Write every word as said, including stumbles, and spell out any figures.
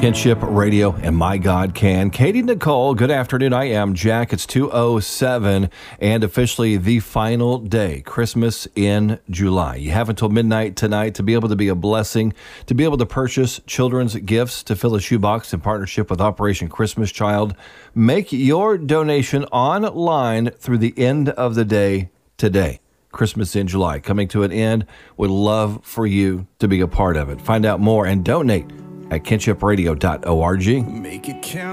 Kinship Radio and My God Can. Katie Nicole, good afternoon. I am Jack. It's two oh seven and officially the final day, Christmas in July. You have until midnight tonight to be able to be a blessing, to be able to purchase children's gifts to fill a shoebox in partnership with Operation Christmas Child. Make your donation online through the end of the day today. Christmas in July coming to an end. Would love for you to be a part of it. Find out more and donate at kinship radio dot org. Make it count.